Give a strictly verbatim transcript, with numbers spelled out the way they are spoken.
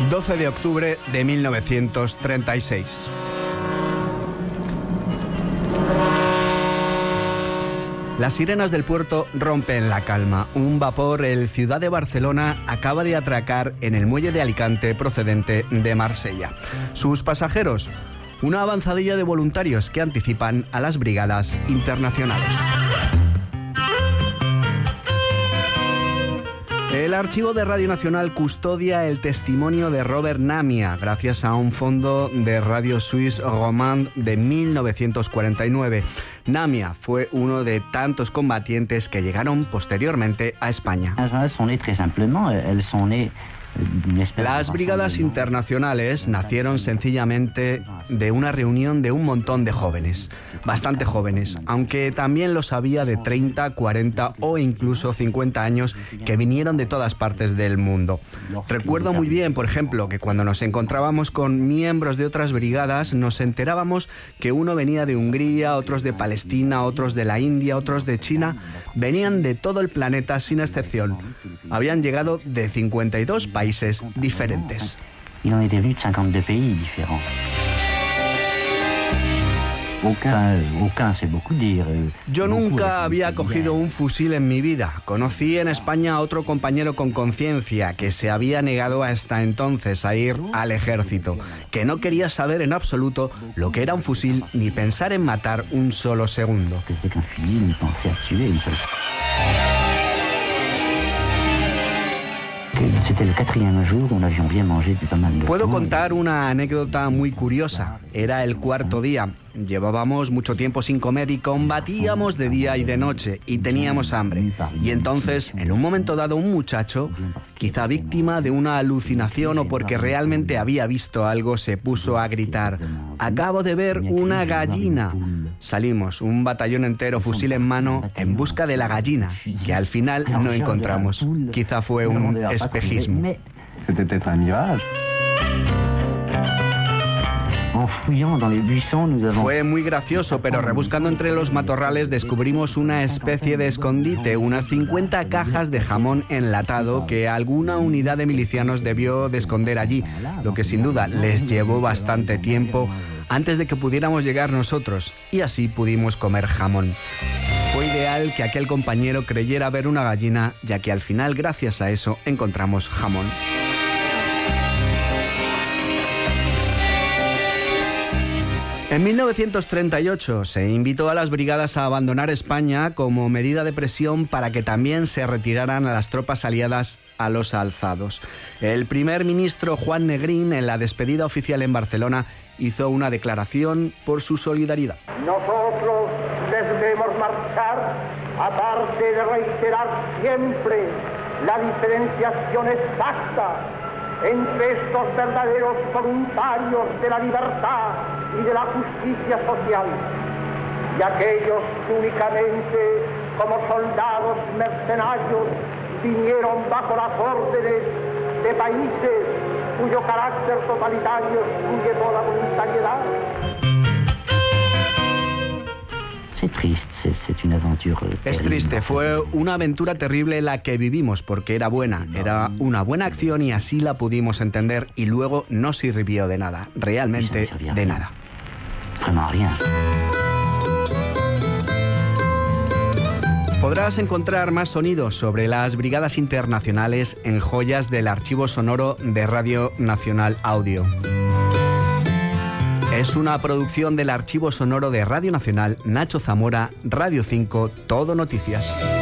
doce de octubre de mil novecientos treinta y seis. Las sirenas del puerto rompen la calma. Un vapor, el Ciudad de Barcelona, acaba de atracar en el muelle de Alicante procedente de Marsella. Sus pasajeros, una avanzadilla de voluntarios que anticipan a las brigadas internacionales. El archivo de Radio Nacional custodia el testimonio de Robert Namia gracias a un fondo de Radio Suisse Romande de mil novecientos cuarenta y nueve. Namia fue uno de tantos combatientes que llegaron posteriormente a España. Las brigadas internacionales nacieron sencillamente de una reunión de un montón de jóvenes, bastante jóvenes, aunque también los había de treinta, cuarenta o incluso cincuenta años que vinieron de todas partes del mundo. Recuerdo muy bien, por ejemplo, que cuando nos encontrábamos con miembros de otras brigadas nos enterábamos que uno venía de Hungría, otros de Palestina, otros de la India, otros de China. Venían de todo el planeta sin excepción. Habían llegado de cincuenta y dos países diferentes. Yo nunca había cogido un fusil en mi vida. Conocí en España a otro compañero con conciencia que se había negado hasta entonces a ir al ejército, que no quería saber en absoluto lo que era un fusil ni pensar en matar un solo segundo. Puedo contar una anécdota muy curiosa. Era el cuarto día. Llevábamos mucho tiempo sin comer y combatíamos de día y de noche y teníamos hambre. Y entonces, en un momento dado, un muchacho, quizá víctima de una alucinación o porque realmente había visto algo, se puso a gritar: «Acabo de ver una gallina». Salimos, un batallón entero, fusil en mano, en busca de la gallina, que al final no encontramos. Quizá fue un espejismo. Fue muy gracioso, pero rebuscando entre los matorrales descubrimos una especie de escondite, unas cincuenta cajas de jamón enlatado que alguna unidad de milicianos debió de esconder allí, lo que sin duda les llevó bastante tiempo antes de que pudiéramos llegar nosotros, y así pudimos comer jamón. Fue ideal que aquel compañero creyera ver una gallina, ya que al final, gracias a eso, encontramos jamón. En mil novecientos treinta y ocho se invitó a las brigadas a abandonar España como medida de presión para que también se retiraran a las tropas aliadas a los alzados. El primer ministro Juan Negrín, en la despedida oficial en Barcelona, hizo una declaración por su solidaridad. Nosotros debemos marchar, aparte de reiterar siempre la diferenciación exacta entre estos verdaderos voluntarios de la libertad y de la justicia social, y aquellos que únicamente como soldados mercenarios vinieron bajo las órdenes de países cuyo carácter totalitario excluye toda voluntariedad. Es triste, fue una aventura terrible la que vivimos porque era buena, era una buena acción y así la pudimos entender y luego no sirvió de nada, realmente de nada. Podrás encontrar más sonidos sobre las brigadas internacionales en joyas del archivo sonoro de Radio Nacional Audio. Es una producción del archivo sonoro de Radio Nacional, Nacho Zamora, Radio cinco, Todo Noticias.